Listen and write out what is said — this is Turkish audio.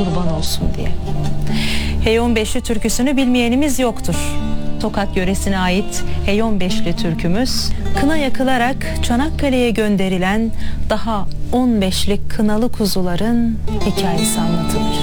kurban olsun diye. Hey 15'li türküsünü bilmeyenimiz yoktur. Tokat yöresine ait Hey 15'li türkümüz, kına yakılarak Çanakkale'ye gönderilen daha 15'lik kınalı kuzuların hikayesi anlatılır.